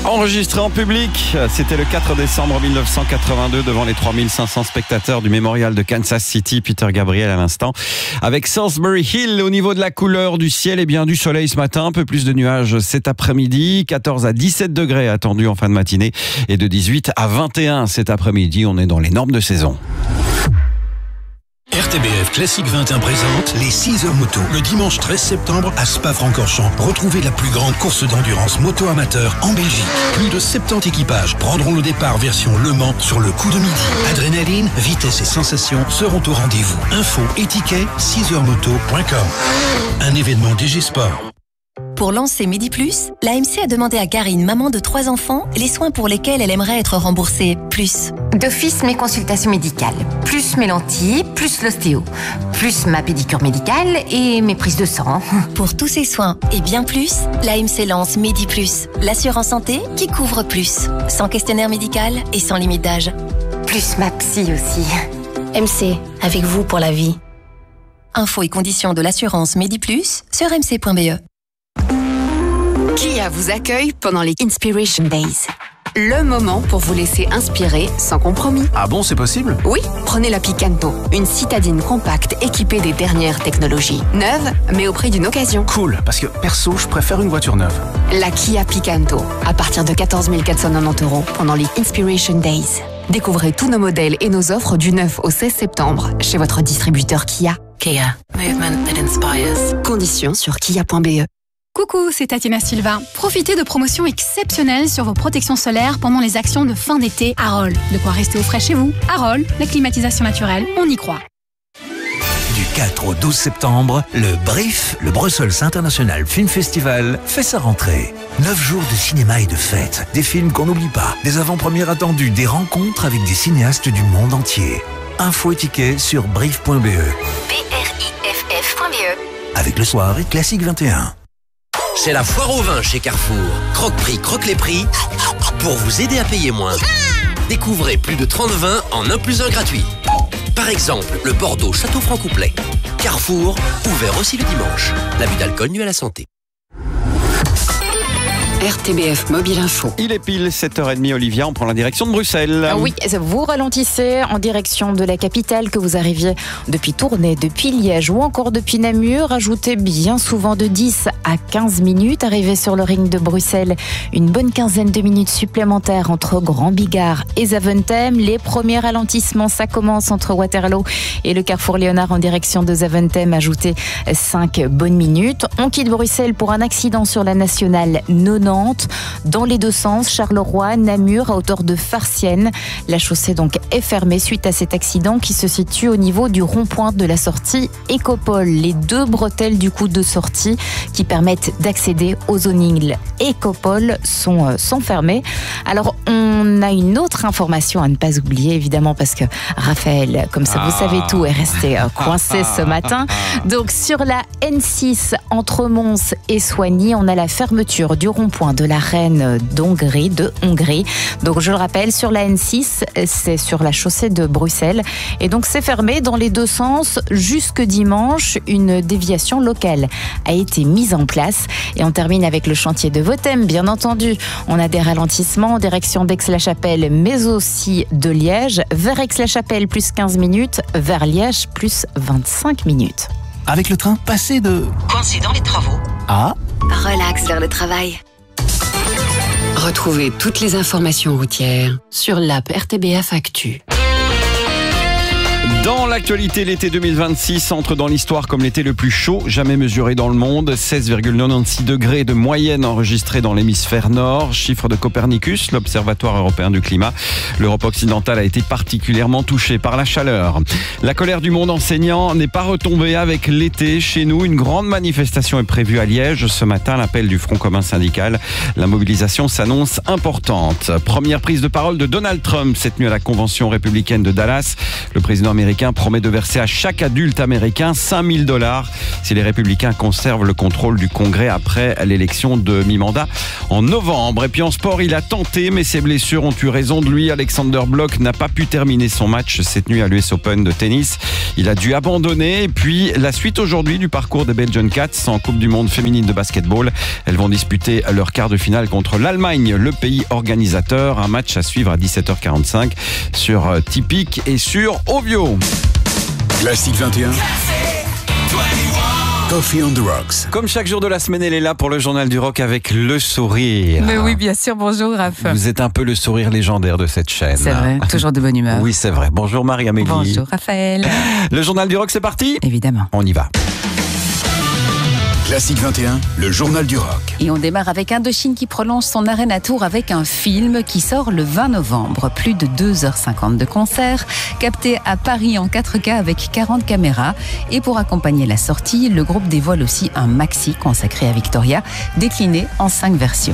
Enregistré en public, c'était le 4 décembre 1982 devant les 3500 spectateurs du Mémorial de Kansas City. Peter Gabriel à l'instant. Avec Salisbury Hill au niveau de la couleur du ciel, et bien du soleil ce matin, un peu plus de nuages cet après-midi. 14 à 17 degrés attendus en fin de matinée et de 18 à 21 cet après-midi. On est dans les normes de saison. RTBF Classique 21 présente les 6 heures moto. Le dimanche 13 septembre à Spa-Francorchamps. Retrouvez la plus grande course d'endurance moto amateur en Belgique. Plus de 70 équipages prendront le départ version Le Mans sur le coup de midi. Adrénaline, vitesse et sensations seront au rendez-vous. Infos et tickets 6heurmoto.com. Un événement DG Sport. Pour lancer Midi Plus, l'AMC a demandé à Karine, maman de 3 enfants, les soins pour lesquels elle aimerait être remboursée plus. D'office, mes consultations médicales, plus mes lentilles, plus l'ostéo, plus ma pédicure médicale et mes prises de sang. Pour tous ces soins et bien plus, l'AMC lance Midi Plus, l'assurance santé qui couvre plus, sans questionnaire médical et sans limite d'âge. Plus ma psy aussi. MC, avec vous pour la vie. Infos et conditions de l'assurance Midi Plus sur mc.be. Kia vous accueille pendant les Inspiration Days. Le moment pour vous laisser inspirer sans compromis. Ah bon, c'est possible? Oui, prenez la Picanto, une citadine compacte équipée des dernières technologies. Neuve, mais au prix d'une occasion. Cool, parce que perso, je préfère une voiture neuve. La Kia Picanto, à partir de 14 490 € pendant les Inspiration Days. Découvrez tous nos modèles et nos offres du 9 au 16 septembre chez votre distributeur Kia. Kia, movement that inspires. Conditions sur kia.be. Coucou, c'est Tatiana Silva. Profitez de promotions exceptionnelles sur vos protections solaires pendant les actions de fin d'été Arol. De quoi rester au frais chez vous. Arol, la climatisation naturelle, on y croit. Du 4 au 12 septembre, le BRIF, le Brussels International Film Festival, fait sa rentrée. 9 jours de cinéma et de fêtes, des films qu'on n'oublie pas, des avant-premières attendues, des rencontres avec des cinéastes du monde entier. Infos et tickets sur brif.be. BRIFF.be. Avec le soir et Classique 21. C'est la foire au vin chez Carrefour. Croque-prix, croque les prix pour vous aider à payer moins. Découvrez plus de 30 vins en 1 + 1 gratuit. Par exemple, le Bordeaux Château Franc-Couplet. Carrefour, ouvert aussi le dimanche. L'abus d'alcool nuit à la santé. RTBF Mobile Info. Il est pile 7h30, Olivia, on prend la direction de Bruxelles. Oui, vous ralentissez en direction de la capitale, que vous arriviez depuis Tournai, depuis Liège ou encore depuis Namur. Ajoutez bien souvent de 10 à 15 minutes. Arrivez sur le ring de Bruxelles, une bonne quinzaine de minutes supplémentaires entre Grand Bigard et Zaventem. Les premiers ralentissements, ça commence entre Waterloo et le carrefour Léonard en direction de Zaventem. Ajoutez 5 bonnes minutes. On quitte Bruxelles pour un accident sur la nationale 90. Dans les deux sens, Charleroi, Namur, à hauteur de Farciennes. La chaussée donc est fermée suite à cet accident qui se situe au niveau du rond-point de la sortie Écopole. Les 2 bretelles du coup de sortie qui permettent d'accéder au zoning Écopole sont fermées. Alors on a une autre information à ne pas oublier évidemment parce que Raphaël, comme ça vous savez tout, est resté coincé ce matin. Donc sur la N6 entre Mons et Soigny, on a la fermeture du rond-point de la Reine d'Hongrie, Donc je le rappelle, sur la N6, c'est sur la chaussée de Bruxelles. Et donc c'est fermé dans les deux sens jusque dimanche. Une déviation locale a été mise en place. Et on termine avec le chantier de Votem, bien entendu. On a des ralentissements en direction d'Aix-la-Chapelle, mais aussi de Liège. Vers Aix-la-Chapelle, plus 15 minutes. Vers Liège, plus 25 minutes. Avec le train, passé de... Coincé dans les travaux. Ah, Relax vers le travail. Retrouvez toutes les informations routières sur l'app RTBF Actu. Dans l'actualité, l'été 2026 entre dans l'histoire comme l'été le plus chaud jamais mesuré dans le monde. 16,96 degrés de moyenne enregistrés dans l'hémisphère nord. Chiffre de Copernicus, l'Observatoire européen du climat. L'Europe occidentale a été particulièrement touchée par la chaleur. La colère du monde enseignant n'est pas retombée avec l'été. Chez nous, une grande manifestation est prévue à Liège. Ce matin, l'appel du Front commun syndical. La mobilisation s'annonce importante. Première prise de parole de Donald Trump cette nuit à la convention républicaine de Dallas. Le président américain américain promet de verser à chaque adulte américain $5 000 si les républicains conservent le contrôle du Congrès après l'élection de mi-mandat en novembre. Et puis en sport, il a tenté, mais ses blessures ont eu raison de lui. Alexander Bloch n'a pas pu terminer son match cette nuit à l'US Open de tennis. Il a dû abandonner. Et puis la suite aujourd'hui du parcours des Belgian Cats en Coupe du Monde féminine de basketball. Elles vont disputer leur quart de finale contre l'Allemagne, le pays organisateur. Un match à suivre à 17h45 sur Tipeee et sur Ovio. Classique 21. Coffee on the Rocks. Comme chaque jour de la semaine, elle est là pour le journal du rock avec le sourire. Mais oui, bien sûr. Bonjour, Raph. Vous êtes un peu le sourire légendaire de cette chaîne. C'est vrai, toujours de bonne humeur. Oui, c'est vrai. Bonjour Marie-Amélie. Bonjour Raphaël. Le journal du rock, c'est parti ? Évidemment. On y va. Classique 21, le journal du rock. Et on démarre avec Indochine qui prolonge son Arena Tour avec un film qui sort le 20 novembre. Plus de 2h50 de concert, capté à Paris en 4K avec 40 caméras. Et pour accompagner la sortie, le groupe dévoile aussi un maxi consacré à Victoria, décliné en 5 versions.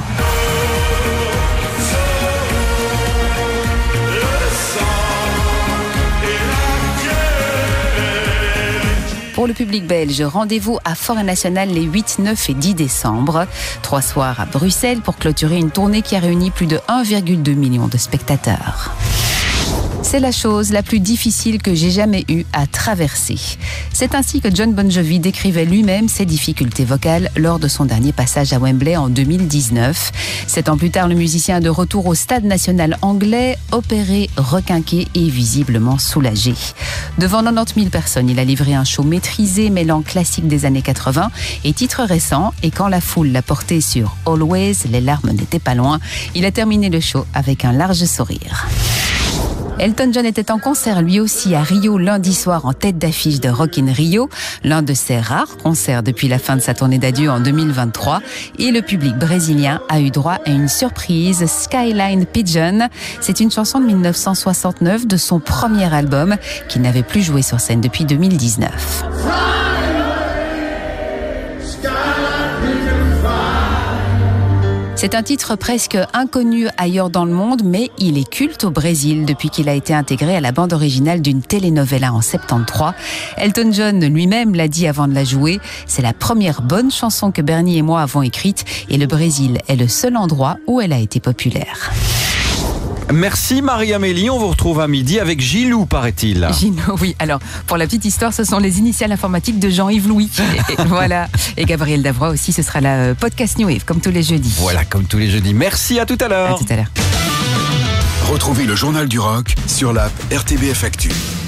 Pour le public belge, rendez-vous à Forêt Nationale les 8, 9 et 10 décembre. 3 soirs à Bruxelles pour clôturer une tournée qui a réuni plus de 1,2 million de spectateurs. C'est la chose la plus difficile que j'ai jamais eue à traverser. C'est ainsi que John Bon Jovi décrivait lui-même ses difficultés vocales lors de son dernier passage à Wembley en 2019. 7 ans plus tard, le musicien est de retour au Stade national anglais, opéré, requinqué et visiblement soulagé. Devant 90 000 personnes, il a livré un show maîtrisé mêlant classiques des années 80 et titres récents. Et quand la foule l'a porté sur Always, les larmes n'étaient pas loin, il a terminé le show avec un large sourire. Elton John était en concert lui aussi à Rio lundi soir en tête d'affiche de Rock in Rio, l'un de ses rares concerts depuis la fin de sa tournée d'adieu en 2023. Et le public brésilien a eu droit à une surprise, Skyline Pigeon. C'est une chanson de 1969 de son premier album qu'il n'avait plus joué sur scène depuis 2019. C'est un titre presque inconnu ailleurs dans le monde, mais il est culte au Brésil depuis qu'il a été intégré à la bande originale d'une telenovela en 73. Elton John lui-même l'a dit avant de la jouer, c'est la première bonne chanson que Bernie et moi avons écrite et le Brésil est le seul endroit où elle a été populaire. Merci Marie-Amélie, on vous retrouve à midi avec Gilou, paraît-il. Gilou, oui. Alors, pour la petite histoire, ce sont les initiales informatiques de Jean-Yves Louis. Et voilà. Et Gabriel Davroy aussi, ce sera la podcast New Wave, comme tous les jeudis. Voilà, comme tous les jeudis. Merci, à tout à l'heure. À tout à l'heure. Retrouvez le journal du rock sur l'app RTBF Actu.